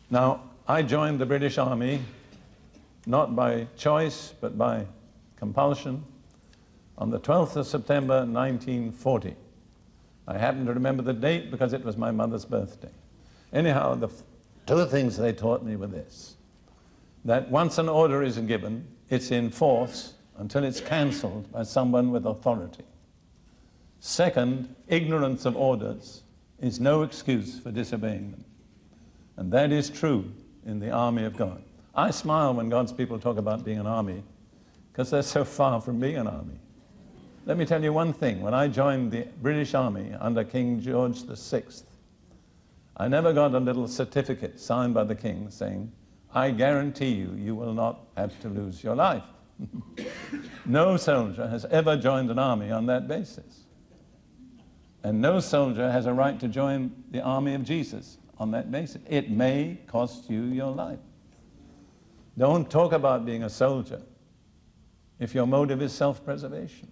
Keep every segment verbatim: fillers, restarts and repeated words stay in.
Now, I joined the British Army not by choice, but by compulsion on the twelfth of September nineteen forty. I happen to remember the date because it was my mother's birthday. Anyhow, the two things they taught me were this: that once an order is given, it's in force until it's cancelled by someone with authority. Second, ignorance of orders is no excuse for disobeying them. And that is true in the army of God. I smile when God's people talk about being an army, because they're so far from being an army. Let me tell you one thing. When I joined the British Army under King George the Sixth, I never got a little certificate signed by the King saying, "I guarantee you, you will not have to lose your life." No soldier has ever joined an army on that basis. And no soldier has a right to join the army of Jesus on that basis. It may cost you your life. Don't talk about being a soldier if your motive is self-preservation.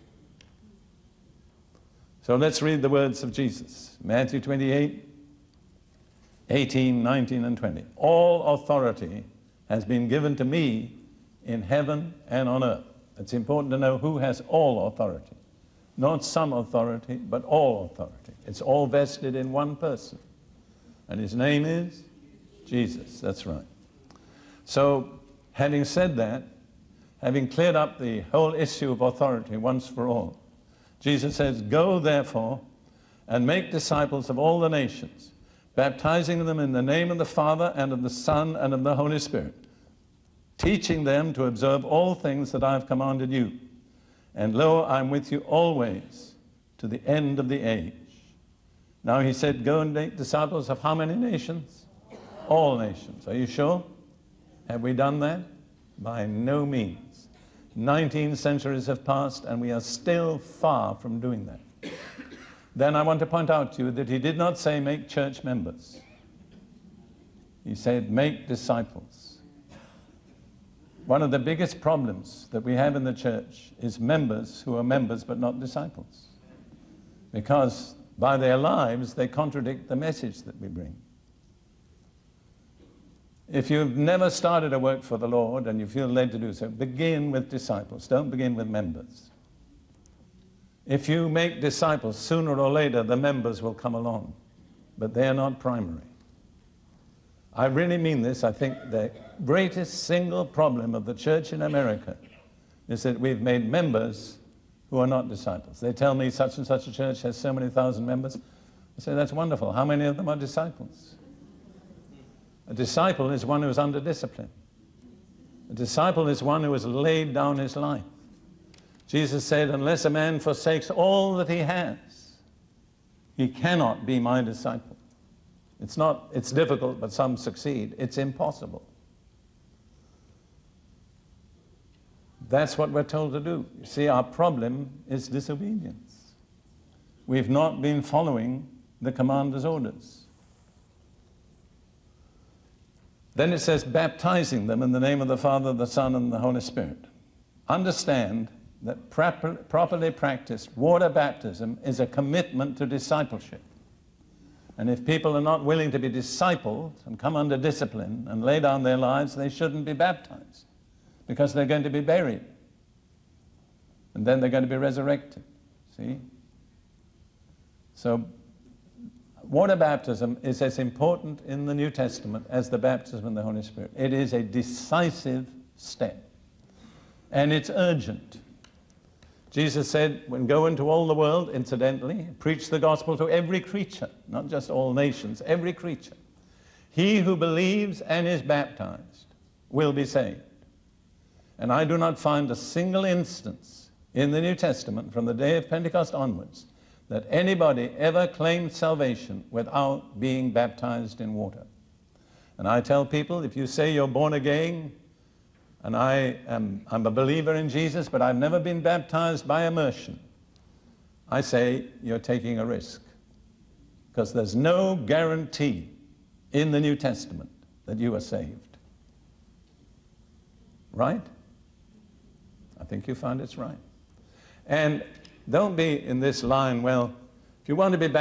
So let's read the words of Jesus. Matthew twenty-eight, eighteen, nineteen, and twenty. All authority has been given to me in heaven and on earth. It's important to know who has all authority. Not some authority, but all authority. It's all vested in one person. And his name is Jesus. That's right. So, having said that, having cleared up the whole issue of authority once for all, Jesus says, "Go therefore and make disciples of all the nations, baptizing them in the name of the Father and of the Son and of the Holy Spirit, teaching them to observe all things that I have commanded you. And lo, I'm with you always to the end of the age." Now he said, go and make disciples of how many nations? All nations. Are you sure? Have we done that? By no means. Nineteen centuries have passed and we are still far from doing that. Then I want to point out to you that he did not say make church members. He said make disciples. One of the biggest problems that we have in the church is members who are members but not disciples. Because by their lives they contradict the message that we bring. If you've never started a work for the Lord and you feel led to do so, begin with disciples. Don't begin with members. If you make disciples, sooner or later the members will come along, but they are not primary. I really mean this. I think the greatest single problem of the church in America is that we've made members who are not disciples. They tell me such and such a church has so many thousand members. I say, that's wonderful. How many of them are disciples? A disciple is one who is under discipline. A disciple is one who has laid down his life. Jesus said, unless a man forsakes all that he has, he cannot be my disciple. It's not, it's difficult, but some succeed. It's impossible. That's what we're told to do. You see, our problem is disobedience. We've not been following the commander's orders. Then it says, baptizing them in the name of the Father, the Son, and the Holy Spirit. Understand that proper, properly practiced water baptism is a commitment to discipleship. And if people are not willing to be discipled and come under discipline and lay down their lives, they shouldn't be baptized, because they're going to be buried. And then they're going to be resurrected. See? So, water baptism is as important in the New Testament as the baptism in the Holy Spirit. It is a decisive step. And it's urgent. Jesus said, when go into all the world, incidentally, preach the gospel to every creature, not just all nations, every creature. He who believes and is baptized will be saved. And I do not find a single instance in the New Testament from the day of Pentecost onwards that anybody ever claimed salvation without being baptized in water. And I tell people, if you say you're born again, and I am I'm a believer in Jesus, but I've never been baptized by immersion, I say you're taking a risk. Because there's no guarantee in the New Testament that you are saved. Right? I think you find it's right. And don't be in this line, well, if you want to be baptized,